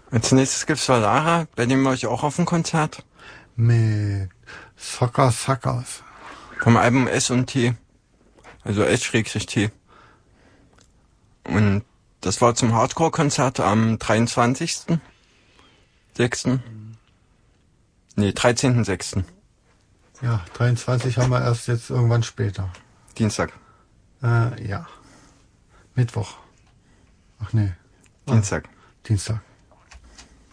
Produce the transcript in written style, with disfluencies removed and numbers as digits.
Als nächstes gibt's Solara, bei dem war ich auch auf dem Konzert. Mit Soccer Suckers. Vom Album S und T. Also S-T. Und das war zum Hardcore-Konzert am 23.06. Nee, 13.06. Ja, 23 haben wir erst jetzt irgendwann später. Dienstag. Ja. Mittwoch. Ach nee. Dienstag. Dienstag.